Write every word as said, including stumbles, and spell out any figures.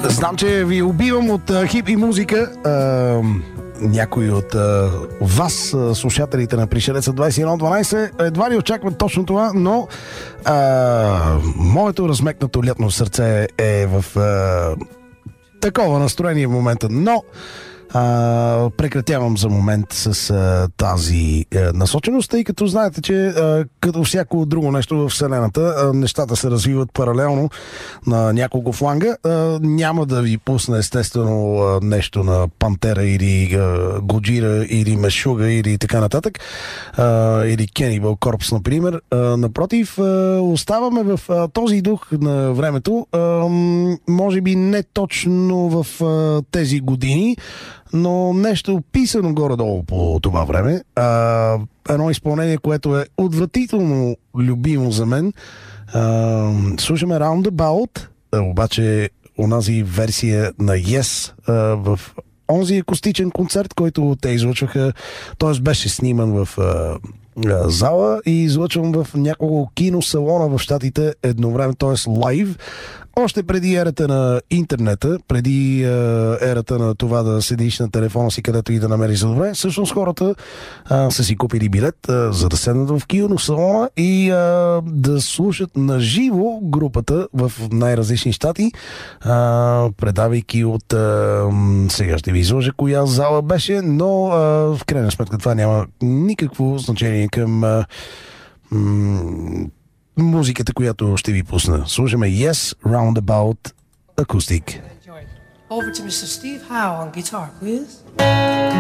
Знам, че ви убивам от а, хип и музика. А, някои от а, вас, а, слушателите на Пришелеца двайсет и едно дванайсет, едва ли очакват точно това, но а, моето размекнато лятно сърце е в а, такова настроение в момента, но А, прекратявам за момент с а, тази а, насоченост, тъй като знаете, че а, като всяко друго нещо в Вселената, а, нещата се развиват паралелно на няколко фланга. А, няма да ви пусна естествено а, нещо на Пантера или а, Годжира или Мешуга или така нататък, а, или Cannibal Corpse, например. А, напротив, а, оставаме в а, този дух на времето, а, може би не точно в а, тези години, но нещо писано горе-долу по това време. А, едно изпълнение, което е отвратително любимо за мен. А, слушаме Roundabout, обаче онази версия на Yes а, в онзи акустичен концерт, който те излъчваха, т.е. беше сниман в а, а, зала и излъчван в няколко киносалона в щатите едновременно, т.е. лайв. Още преди ерата на интернета, преди е, ерата на това да седиш на телефона си, където и да намериш за добре, всъщност хората е, са си купили билет, е, за да седнат в киносалона и е, да слушат наживо групата в най-различни щати, е, предавайки от... Е, сега ще ви изложа коя зала беше, но е, в крайна сметка това няма никакво значение към... Е, м- музиката, която ще ви пусна. Слушаме Yes, Roundabout, Acoustic. Over to мистер Steve Howe on guitar, please.